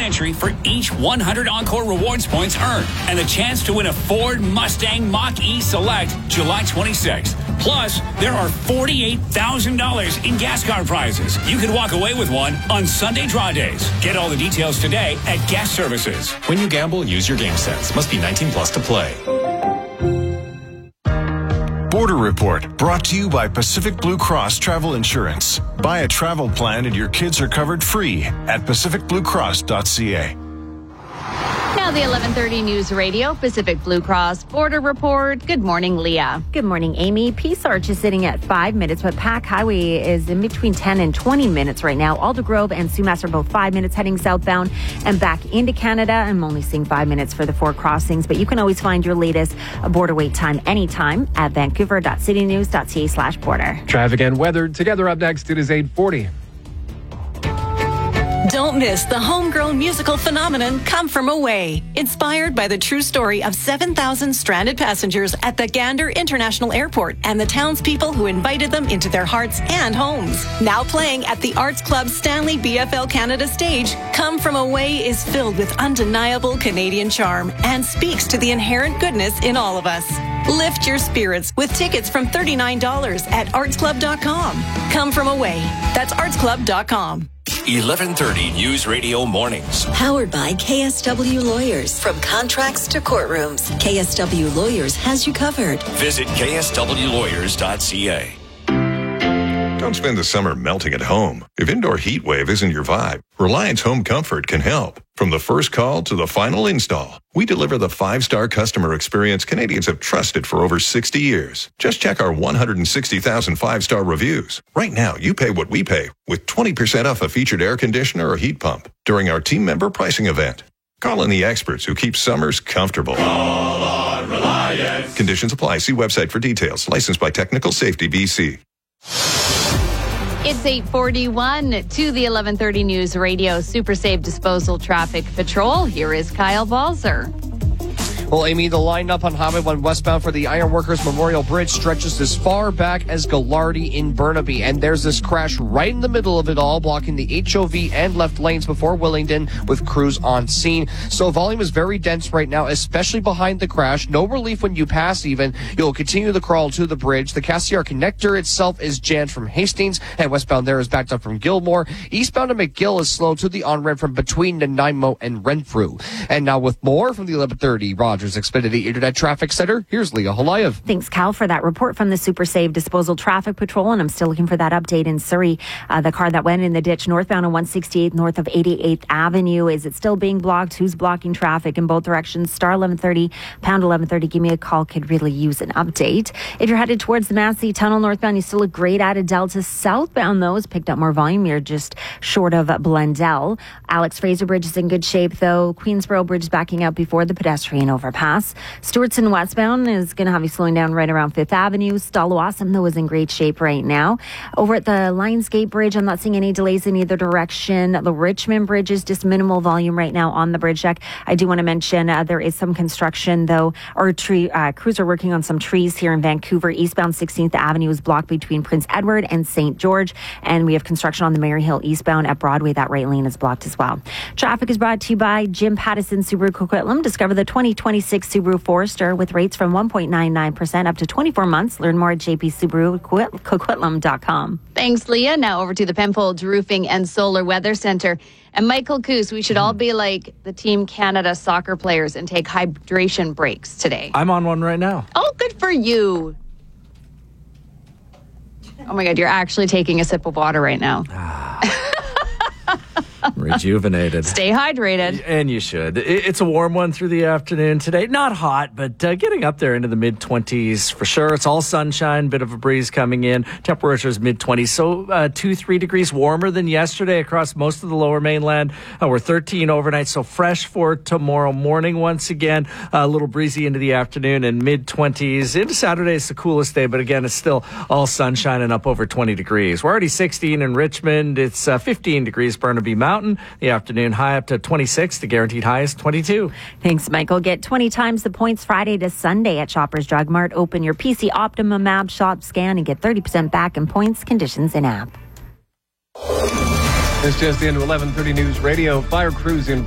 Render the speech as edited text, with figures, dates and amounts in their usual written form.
entry for each 100 Encore Rewards points earned and the chance to win a Ford Mustang Mach-E Select July 26th. Plus, there are $48,000 in gas card prizes. You could walk away with one on Sunday draw days. Get all the details today at Gas Services. When you gamble, use your game sense. Must be 19 plus to play. Border Report, brought to you by Pacific Blue Cross Travel Insurance. Buy a travel plan and your kids are covered free at pacificbluecross.ca. Now the 11:30 News Radio, Pacific Blue Cross Border Report. Good morning, Leah. Good morning, Amy. Peace Arch is sitting at 5 minutes, but Pack Highway is in between 10 and 20 minutes right now. Alder Grove and Sumas are both 5 minutes heading southbound and back into Canada. I'm only seeing 5 minutes for the 4 crossings, but you can always find your latest border wait time anytime at vancouver.citynews.ca/border. Traffic and weather together up next. It is 8:40. Don't miss the homegrown musical phenomenon Come From Away, inspired by the true story of 7,000 stranded passengers at the Gander International Airport and the townspeople who invited them into their hearts and homes. Now playing at the Arts Club Stanley BFL Canada stage, Come From Away is filled with undeniable Canadian charm and speaks to the inherent goodness in all of us. Lift your spirits with tickets from $39 at artsclub.com. Come From Away. That's artsclub.com. 11:30 News Radio Mornings. Powered by KSW Lawyers. From contracts to courtrooms, KSW Lawyers has you covered. Visit kswlawyers.ca. Don't spend the summer melting at home. If indoor heat wave isn't your vibe, Reliance Home Comfort can help. From the first call to the final install, we deliver the 5-star customer experience Canadians have trusted for over 60 years. Just check our 160,000 5-star reviews. Right now, you pay what we pay with 20% off a featured air conditioner or heat pump during our team member pricing event. Call in the experts who keep summers comfortable. Call on Reliance. Conditions apply. See website for details. Licensed by Technical Safety BC. It's 8:41 to the 11:30 News Radio Super Safe Disposal Traffic Patrol. Here is Kyle Balzer. Well, Amy, the lineup on Highway 1 westbound for the Ironworkers Memorial Bridge stretches as far back as Gallardi in Burnaby. And there's this crash right in the middle of it all, blocking the HOV and left lanes before Willingdon with crews on scene. So volume is very dense right now, especially behind the crash. No relief when you pass even. You'll continue the crawl to the bridge. The Cassiar connector itself is jammed from Hastings, and westbound there is backed up from Gilmore. Eastbound to McGill is slow to the on-ramp from between Nanaimo and Renfrew. And now with more from the 11:30 Rogers Xfinity Internet Traffic Center, here's Leah Holayev. Thanks, Cal, for that report from the Super Save Disposal Traffic Patrol. And I'm still looking for that update in Surrey. The car that went in the ditch northbound on 168th north of 88th Avenue. Is it still being blocked? Who's blocking traffic in both directions? Star 1130, pound 1130. Give me a call. Could really use an update. If you're headed towards the Massey Tunnel northbound, you still look great out of Delta. Southbound, though, has picked up more volume. You're just short of Blundell. Alex Fraser Bridge is in good shape, though. Queensboro Bridge is backing up before the pedestrian overpass. Stewartson westbound is going to have you slowing down right around 5th Avenue. Stallawasam, though, is in great shape right now. Over at the Lionsgate Bridge, I'm not seeing any delays in either direction. The Richmond Bridge is just minimal volume right now on the bridge deck. I do want to mention there is some construction, though, or crews are working on some trees here in Vancouver. Eastbound 16th Avenue is blocked between Prince Edward and St. George, and we have construction on the Maryhill eastbound at Broadway. That right lane is blocked as well. Traffic is brought to you by Jim Pattison Subaru Coquitlam. Discover the 2026 Subaru Forester with rates from 1.99% up to 24 months. Learn more at jpsubarucoquitlam.com. Thanks, Leah. Now over to the Penfolds Roofing and Solar Weather Center. And Michael Coos, we should all be like the Team Canada soccer players and take hydration breaks today. I'm on one right now. Oh, good for you. Oh my God, you're actually taking a sip of water right now. Rejuvenated. Stay hydrated. And you should. It's a warm one through the afternoon today. Not hot, but getting up there into the mid-20s for sure. It's all sunshine, bit of a breeze coming in. Temperatures mid-20s, so 2-3 degrees warmer than yesterday across most of the lower mainland. We're 13 overnight, so fresh for tomorrow morning once again. A little breezy into the afternoon and mid-20s. Into Saturday, it's the coolest day, but again, it's still all sunshine and up over 20 degrees. We're already 16 in Richmond. It's 15 degrees Burnaby Mountain. The afternoon high up to 26. The guaranteed high is 22. Thanks, Michael. Get 20 times the points Friday to Sunday at Shoppers Drug Mart. Open your PC Optimum app, shop, scan, and get 30% back in points, conditions, and app. It's just into 11:30 News Radio. Fire crews in